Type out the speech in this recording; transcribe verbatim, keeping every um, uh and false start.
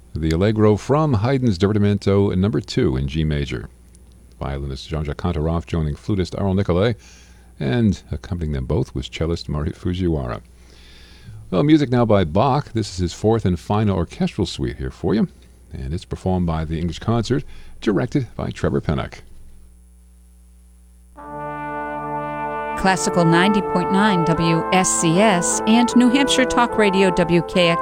the Allegro from Haydn's Divertimento number two in G major. Violinist Jean-Jacques Kantorov joining flutist Arul Nicolai, and accompanying them both was cellist Mari Fujiwara. Well, music now by Bach. This is his fourth and final orchestral suite here for you, and it's performed by the English Concert, directed by Trevor Pinnock. Classical ninety point nine W S C S and New Hampshire Talk Radio W K X